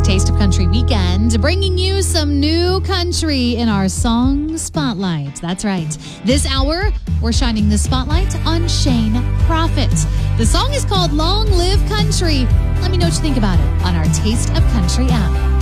Taste of Country weekend, bringing you some new country in our Song Spotlight. That's right. This hour, we're shining the spotlight on Shane Prophet. The song is called Long Live Country. Let me know what you think about it on our Taste of Country app.